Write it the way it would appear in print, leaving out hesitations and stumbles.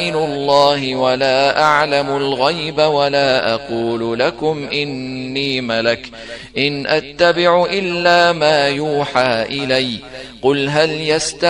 الله ولا أعلم الغيب ولا أقول لكم إني ملك إن أتبع إلا ما يوحى إلي قل هل يستوي